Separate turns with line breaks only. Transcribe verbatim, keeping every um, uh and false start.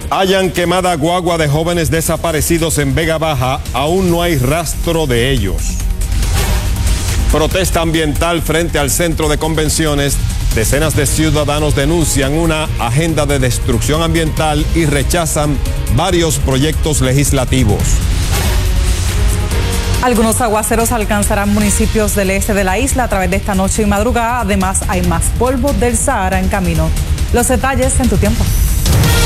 Hayan quemada guagua de jóvenes desaparecidos en Vega Baja, aún no hay rastro de ellos. Protesta ambiental frente al centro de convenciones. Decenas de ciudadanos denuncian una agenda de destrucción ambiental y rechazan varios proyectos legislativos.
Algunos aguaceros alcanzarán municipios del este de la isla a través de esta noche y madrugada. Además, hay más polvo del Sahara en camino. Los detalles en tu tiempo.